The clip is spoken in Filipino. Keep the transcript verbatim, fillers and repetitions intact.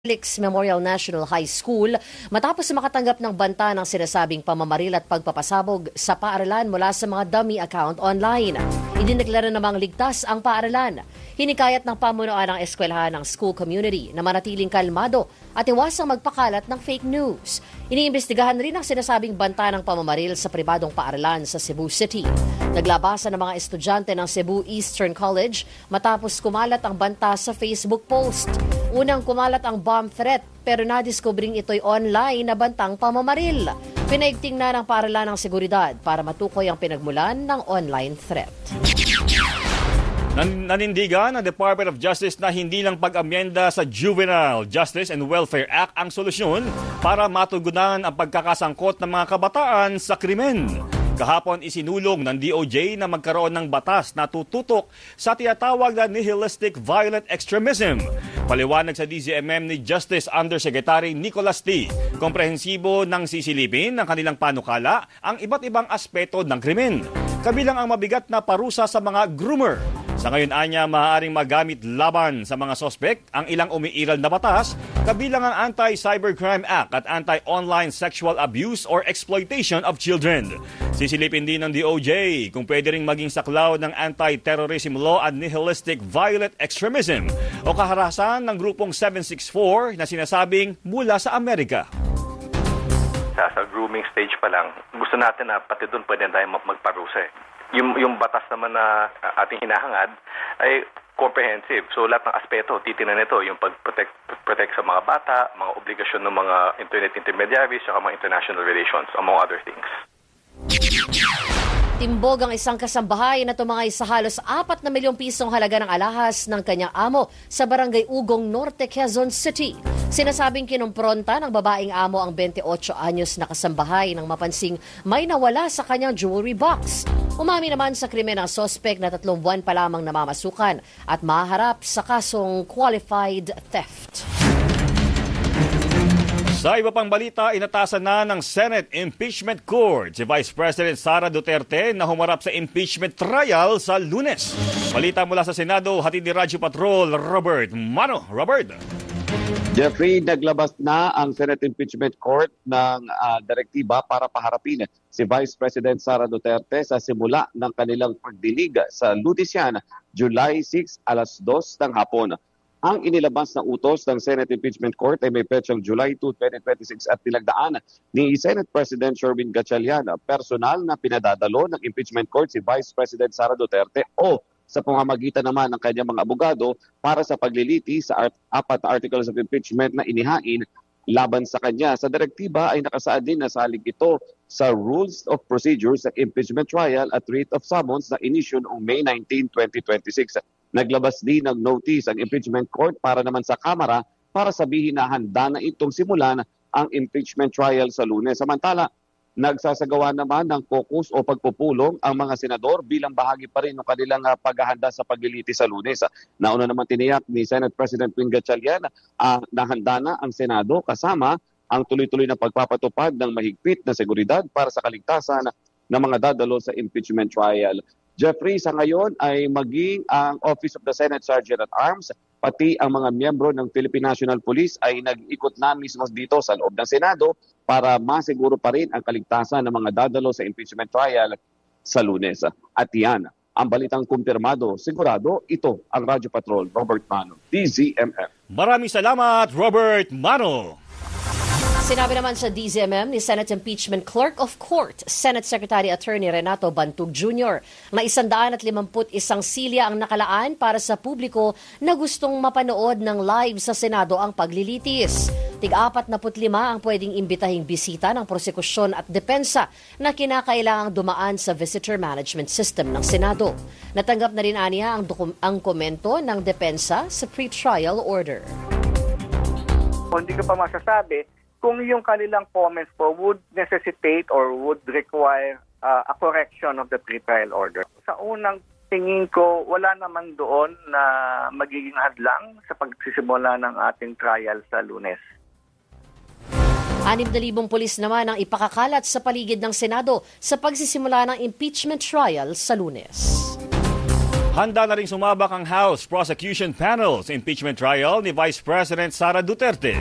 Felix Memorial National High School matapos makatanggap ng banta ng sinasabing pamamaril at pagpapasabog sa paaralan mula sa mga dummy account online. Idineklara namang ligtas ang paaralan. Hinikayat ng pamunuan ng eskwelahan ng school community na manatiling kalmado at iwasang magpakalat ng fake news. Iniimbestigahan rin ang sinasabing banta ng pamamaril sa pribadong paaralan sa Cebu City. Naglabasan ng mga estudyante ng Cebu Eastern College matapos kumalat ang banta sa Facebook post. Unang kumalat ang bomb threat pero nadiskobring ito'y online na bantang pamamaril. Pinaigting na ng paaralan ng seguridad para matukoy ang pinagmulan ng online threat. Nan- nanindigan ng Department of Justice na hindi lang pag-amyenda sa Juvenile Justice and Welfare Act ang solusyon para matugunan ang pagkakasangkot ng mga kabataan sa krimen. Kahapon isinulong ng D O J na magkaroon ng batas na tututok sa tinatawag na nihilistic violent extremism. Paliwanag sa D Z M M ni Justice Undersecretary Nicholas T. Komprehensibo ng sisilipin ng kanilang panukala ang iba't ibang aspeto ng krimen. Kabilang ang mabigat na parusa sa mga groomer. Sa ngayon anya, maaaring magamit laban sa mga sospek ang ilang umiiral na batas, kabilang ang Anti-Cybercrime Act at Anti-Online Sexual Abuse or Exploitation of Children. Sisilipin din ng D O J kung pwede ring maging saklaw ng Anti-Terrorism Law at Nihilistic Violent Extremism o kaharasan ng grupong seven six four na sinasabing mula sa Amerika. Sa, sa grooming stage pa lang, gusto natin na pati doon pwede tayo magparusa eh. Yung, yung batas naman na ating hinahangad ay comprehensive. So lahat ng aspeto, titinan nito, yung pag-protect protect sa mga bata, mga obligasyon ng mga internet intermediaries, saka mga international relations, among other things. Timbog ang isang kasambahay na tumangay sa halos apat na milyong pisong halaga ng alahas ng kanyang amo sa Barangay Ugong Norte, Quezon City. Sinasabing kinumpronta ng babaeng amo ang twenty-eight anyos na kasambahay nang mapansing may nawala sa kanyang jewelry box. Umami naman sa krimen ang sospek na tatlong buwan pa lamang namamasukan at maharap sa kasong qualified theft. Sa iba pang balita, inatasan na ng Senate Impeachment Court si Vice President Sara Duterte na humarap sa impeachment trial sa Lunes. Balita mula sa Senado, hatid ni Radyo Patrol, Robert Mano. Robert. Jeffrey, naglabas na ang Senate Impeachment Court ng uh, direktiba para paharapin si Vice President Sara Duterte sa simula ng kanilang pagdinig sa Lunes yan, July sixth, alas dos ng hapon. Ang inilabas na utos ng Senate Impeachment Court ay may petsang July second, twenty twenty-six at nilagdaan ni Senate President Sherwin Gatchalian personal na pinadadalo ng Impeachment Court si Vice President Sara Duterte o sa pamamagitan naman ng kanyang mga abogado para sa pagliliti sa art- apat na articles of impeachment na inihain laban sa kanya. Sa direktiba ay nakasaad din na salig ito sa Rules of Procedures ng Impeachment Trial at Writ of Summons na inisyu noong May nineteenth, twenty twenty-six. Naglabas din ng notice ang Impeachment Court para naman sa Kamara para sabihin na handa na itong simulan ang impeachment trial sa Lunes. Samantala, nagsasagawa naman ng caucus o pagpupulong ang mga senador bilang bahagi pa rin ng kanilang paghahanda sa pagliliti sa Lunes. Nauna naman tiniyak ni Senate President Win Gatchalian uh, na handa na ang Senado kasama ang tuloy-tuloy na pagpapatupad ng mahigpit na seguridad para sa kaligtasan ng mga dadalo sa impeachment trial. Jeffrey, sa ngayon ay maging ang Office of the Senate Sergeant at Arms, pati ang mga miyembro ng Philippine National Police ay nag-ikot na mismo dito sa loob ng Senado para masiguro pa rin ang kaligtasan ng mga dadalo sa impeachment trial sa Lunes. At yan, ang balitang kumpirmado, sigurado, ito ang Radyo Patrol, Robert Mano, D Z M M. Maraming salamat, Robert Mano. Sinabi naman sa D Z M M ni Senate Impeachment Clerk of Court, Senate Secretary Attorney Renato Bantug Junior na isandaan at limamput isang silya ang nakalaan para sa publiko na gustong mapanood ng live sa Senado ang paglilitis. Tig-apat na putlima ang pwedeng imbitahing bisita ng prosekusyon at depensa na kinakailangang dumaan sa visitor management system ng Senado. Natanggap na rin aniya ang, dokum- ang komento ng depensa sa pre-trial order. Hindi ko pa masasabi kung yung kanilang comments po would necessitate or would require uh, a correction of the pre-trial order. Sa unang tingin ko, wala naman doon na magiging hadlang sa pagsisimula ng ating trial sa Lunes. Anim na libong pulis naman ang ipakakalat sa paligid ng Senado sa pagsisimula ng impeachment trial sa Lunes. Handa na ring sumabak ang House Prosecution Panel sa impeachment trial ni Vice President Sara Duterte.